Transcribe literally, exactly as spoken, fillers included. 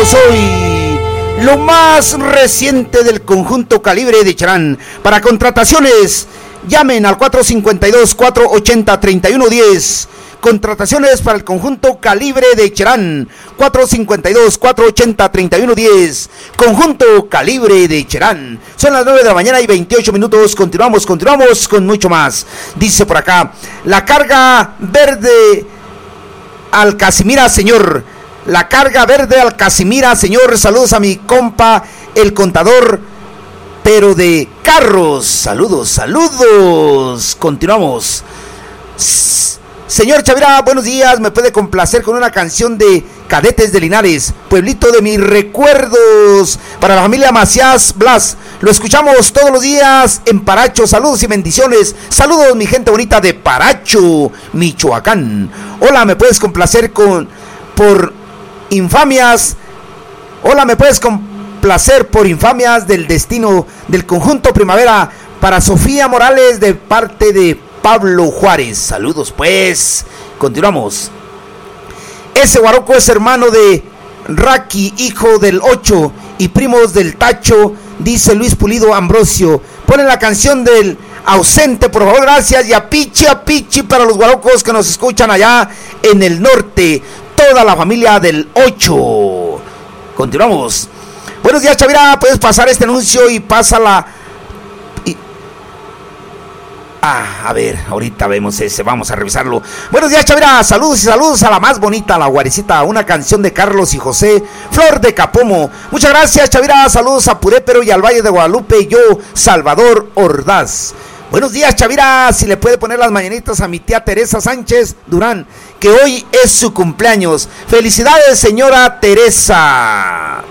escuchamos hoy lo más reciente del conjunto Calibre de Cherán. Para contrataciones, llamen al cuatro cinco dos, cuatro ocho cero, tres uno uno cero. Contrataciones para el conjunto Calibre de Cherán, cuatro cinco dos, cuatro ocho cero, tres uno uno cero. Conjunto Calibre de Cherán. Son las nueve de la mañana y veintiocho minutos. Continuamos, continuamos con mucho más. Dice por acá, la carga verde al Casimira, señor. La carga verde al Casimira, señor. Saludos a mi compa, el contador, pero de carros. Saludos, saludos. Continuamos. Señor Chavira, buenos días. ¿Me puede complacer con una canción de Cadetes de Linares, pueblito de mis recuerdos? Para la familia Macías Blas. Lo escuchamos todos los días en Paracho. Saludos y bendiciones. Saludos, mi gente bonita de Paracho, Michoacán. Hola, ¿me puedes complacer con por Infamias? Hola, ¿me puedes complacer por Infamias del Destino del conjunto Primavera para Sofía Morales de parte de Pablo Juárez? Saludos pues. Continuamos. Ese guaroco es hermano de Raki, hijo del ocho y primos del Tacho, dice Luis Pulido Ambrosio. Ponen la canción del ausente, por favor, gracias. Y a pichi, a pichi para los guarocos que nos escuchan allá en el norte. Toda la familia del ocho. Continuamos. Buenos días, Chavira. Puedes pasar este anuncio y pásala. Ah, a ver, ahorita vemos ese, vamos a revisarlo. Buenos días, Chavira, saludos y saludos a la más bonita, la Guarecita, una canción de Carlos y José, Flor de Capomo. Muchas gracias, Chavira, saludos a Purépero y al Valle de Guadalupe, yo, Salvador Ordaz. Buenos días, Chavira, si le puede poner las mañanitas a mi tía Teresa Sánchez Durán, que hoy es su cumpleaños. Felicidades, señora Teresa.